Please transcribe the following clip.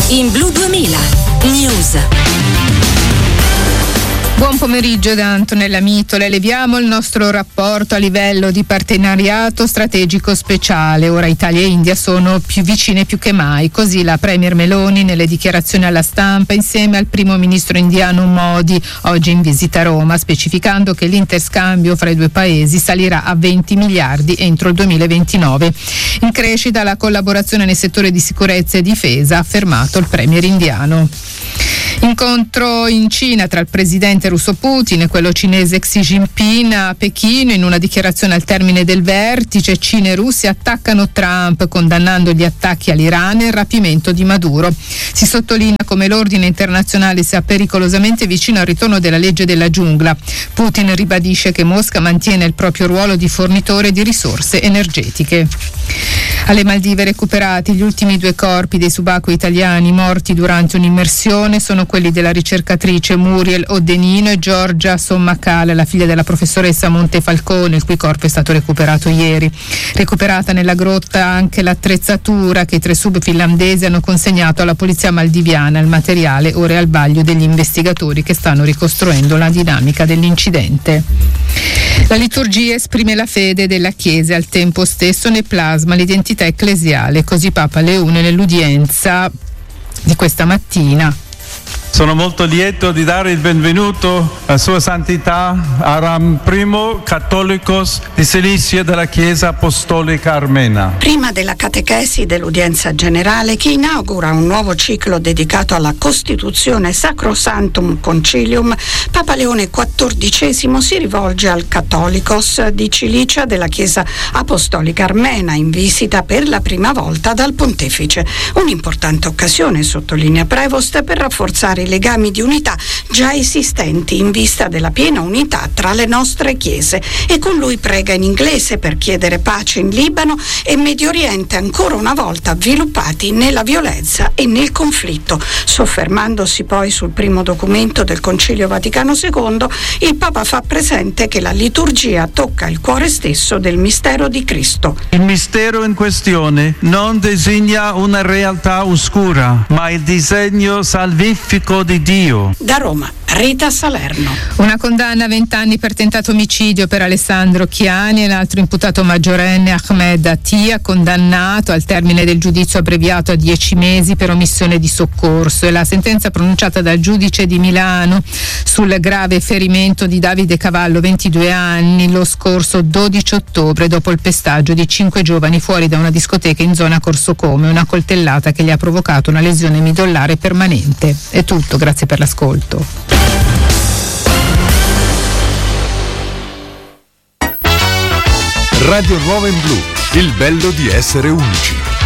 In Blu 2000 News. Buon pomeriggio da Antonella Mitola. Eleviamo il nostro rapporto a livello di partenariato strategico speciale. Ora Italia e India sono più vicine più che mai. Così la Premier Meloni nelle dichiarazioni alla stampa insieme al primo ministro indiano Modi oggi in visita a Roma, specificando che l'interscambio fra i due paesi salirà a 20 miliardi entro il 2029. In crescita la collaborazione nel settore di sicurezza e difesa, ha affermato il Premier indiano. Incontro in Cina tra il presidente russo Putin e quello cinese Xi Jinping a Pechino. In una dichiarazione al termine del vertice, Cina e Russia attaccano Trump, condannando gli attacchi all'Iran e il rapimento di Maduro. Si sottolinea come l'ordine internazionale sia pericolosamente vicino al ritorno della legge della giungla. Putin ribadisce che Mosca mantiene il proprio ruolo di fornitore di risorse energetiche. Alle Maldive recuperati gli ultimi 2 corpi dei subacquei italiani morti durante un'immersione. Sono quelli della ricercatrice Muriel Odenino e Giorgia Sommacal, la figlia della professoressa Montefalcone, il cui corpo è stato recuperato ieri. Recuperata nella grotta anche l'attrezzatura che i 3 sub finlandesi hanno consegnato alla polizia maldiviana. Il materiale ora è al vaglio degli investigatori che stanno ricostruendo la dinamica dell'incidente. La liturgia esprime la fede della Chiesa e al tempo stesso ne plasma l'identità ecclesiale. Così Papa Leone nell'udienza di questa mattina. Sono molto lieto di dare il benvenuto a Sua Santità Aram I, Cattolicos di Cilicia della Chiesa Apostolica Armena. Prima della catechesi dell'udienza generale, che inaugura un nuovo ciclo dedicato alla Costituzione Sacrosanctum Concilium, Papa Leone XIV si rivolge al Cattolicos di Cilicia della Chiesa Apostolica Armena, in visita per la prima volta dal Pontefice. Un'importante occasione, sottolinea Prevost, per rafforzare i legami di unità già esistenti in vista della piena unità tra le nostre chiese, e con lui prega in inglese per chiedere pace in Libano e Medio Oriente, ancora una volta avviluppati nella violenza e nel conflitto. Soffermandosi poi sul primo documento del Concilio Vaticano II, il Papa fa presente che la liturgia tocca il cuore stesso del mistero di Cristo. Il mistero in questione non designa una realtà oscura, ma il disegno salvifico di Dio. Da Roma, Rita Salerno. Una condanna a 20 anni per tentato omicidio per Alessandro Chiani e l'altro imputato maggiorenne Ahmed Attia, condannato al termine del giudizio abbreviato a 10 mesi per omissione di soccorso. E la sentenza pronunciata dal giudice di Milano sul grave ferimento di Davide Cavallo, 22 anni, lo scorso 12 ottobre dopo il pestaggio di 5 giovani fuori da una discoteca in zona Corso Come, una coltellata che gli ha provocato una lesione midollare permanente. È tutto, grazie per l'ascolto. Radio Nuova in Blu, il bello di essere unici.